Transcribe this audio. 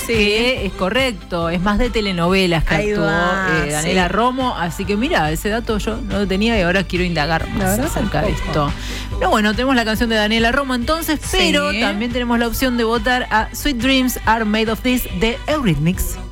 que es correcto, es más de telenovelas que Ahí actuó va, Daniela sí. Romo, así que mira, ese dato yo no lo tenía y ahora quiero indagar La más verdad, acerca de tampoco. esto. Pero bueno, tenemos la canción de Daniela Romo entonces, Sí. pero también tenemos la opción de votar a Sweet Dreams Are Made of This de Eurythmics.